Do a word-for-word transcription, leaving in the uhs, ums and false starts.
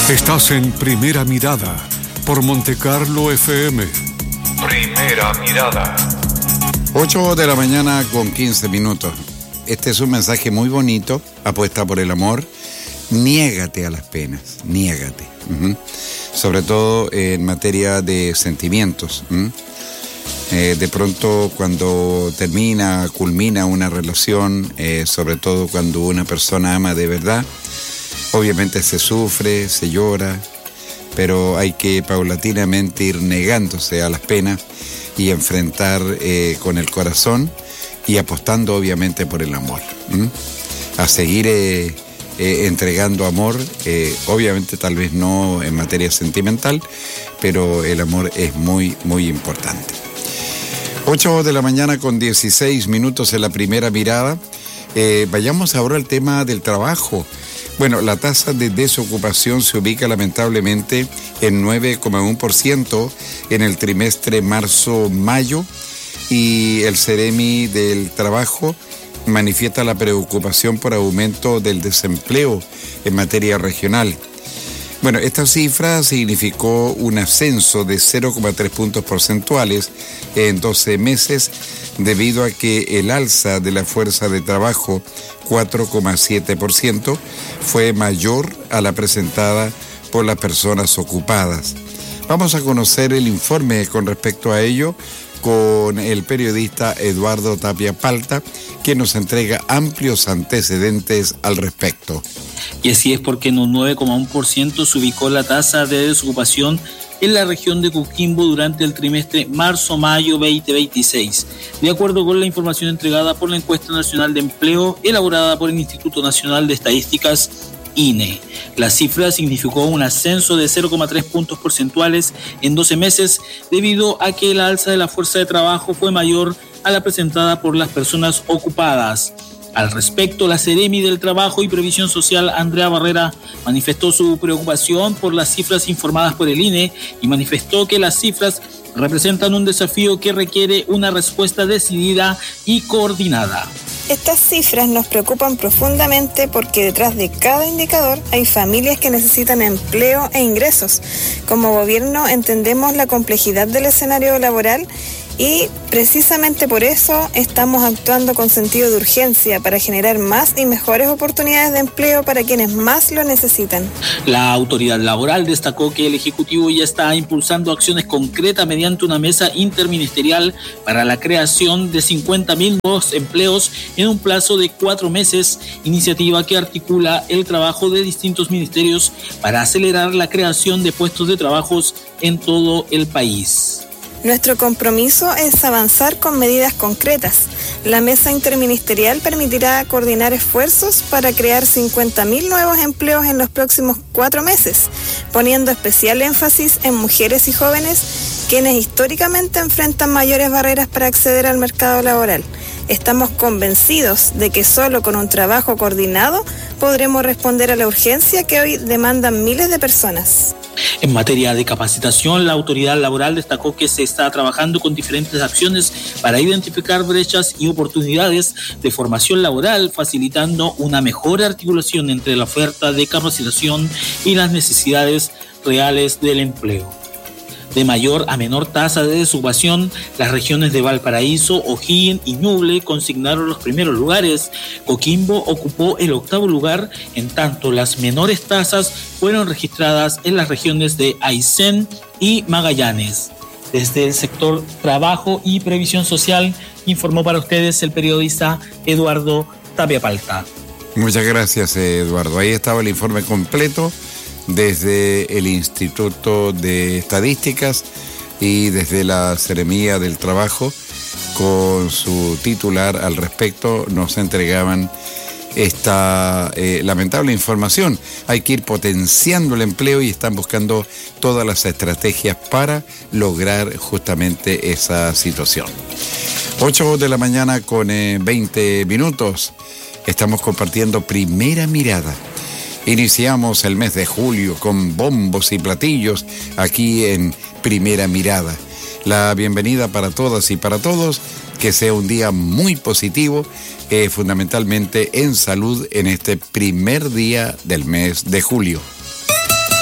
Estás en Primera Mirada por Montecarlo F M. Primera Mirada. ocho de la mañana con quince minutos. Este es un mensaje muy bonito. Apuesta por el amor. Niégate a las penas. Niégate. Uh-huh. Sobre todo en materia de sentimientos. Uh-huh. Eh, de pronto cuando termina, culmina una relación, eh, sobre todo cuando una persona ama de verdad, obviamente se sufre, se llora, pero hay que paulatinamente ir negándose a las penas y enfrentar eh, con el corazón y apostando obviamente por el amor. ¿Mm? A seguir eh, eh, entregando amor, eh, obviamente tal vez no en materia sentimental, pero el amor es muy, muy importante. ocho de la mañana con dieciséis minutos en la Primera Mirada. Eh, vayamos ahora al tema del trabajo. Bueno, la tasa de desocupación se ubica lamentablemente en nueve coma uno por ciento en el trimestre marzo-mayo y el Ceremi del Trabajo manifiesta la preocupación por aumento del desempleo en materia regional. Bueno, esta cifra significó un ascenso de cero coma tres puntos porcentuales en doce meses debido a que el alza de la fuerza de trabajo, cuatro coma siete por ciento, fue mayor a la presentada por las personas ocupadas. Vamos a conocer el informe con respecto a ello con el periodista Eduardo Tapia Palta, que nos entrega amplios antecedentes al respecto. Y así es porque en un nueve coma uno por ciento se ubicó la tasa de desocupación en la región de Coquimbo durante el trimestre marzo-mayo veinte veintiséis, de acuerdo con la información entregada por la Encuesta Nacional de Empleo elaborada por el Instituto Nacional de Estadísticas, I N E. La cifra significó un ascenso de cero coma tres puntos porcentuales en doce meses debido a que la alza de la fuerza de trabajo fue mayor a la presentada por las personas ocupadas. Al respecto, la Ceremi del Trabajo y Previsión Social, Andrea Barrera, manifestó su preocupación por las cifras informadas por el I N E y manifestó que las cifras representan un desafío que requiere una respuesta decidida y coordinada. Estas cifras nos preocupan profundamente porque detrás de cada indicador hay familias que necesitan empleo e ingresos. Como gobierno entendemos la complejidad del escenario laboral y precisamente por eso estamos actuando con sentido de urgencia para generar más y mejores oportunidades de empleo para quienes más lo necesitan. La autoridad laboral destacó que el Ejecutivo ya está impulsando acciones concretas mediante una mesa interministerial para la creación de cincuenta mil nuevos empleos en un plazo de cuatro meses, iniciativa que articula el trabajo de distintos ministerios para acelerar la creación de puestos de trabajos en todo el país. Nuestro compromiso es avanzar con medidas concretas. La mesa interministerial permitirá coordinar esfuerzos para crear cincuenta mil nuevos empleos en los próximos cuatro meses, poniendo especial énfasis en mujeres y jóvenes, quienes históricamente enfrentan mayores barreras para acceder al mercado laboral. Estamos convencidos de que solo con un trabajo coordinado podremos responder a la urgencia que hoy demandan miles de personas. En materia de capacitación, la autoridad laboral destacó que se está trabajando con diferentes acciones para identificar brechas y oportunidades de formación laboral, facilitando una mejor articulación entre la oferta de capacitación y las necesidades reales del empleo. De mayor a menor tasa de desocupación, las regiones de Valparaíso, O'Higgins y Ñuble consignaron los primeros lugares. Coquimbo ocupó el octavo lugar, en tanto las menores tasas fueron registradas en las regiones de Aysén y Magallanes. Desde el sector Trabajo y Previsión Social, informó para ustedes el periodista Eduardo Tapia Palta. Muchas gracias, Eduardo. Ahí estaba el informe completo desde el Instituto de Estadísticas y desde la Seremía del Trabajo, con su titular al respecto, nos entregaban esta eh, lamentable información. Hay que ir potenciando el empleo y están buscando todas las estrategias para lograr justamente esa situación. ocho de la mañana con eh, veinte minutos. Estamos compartiendo Primera Mirada. Iniciamos el mes de julio con bombos y platillos aquí en Primera Mirada. La bienvenida para todas y para todos, que sea un día muy positivo, eh, fundamentalmente en salud en este primer día del mes de julio.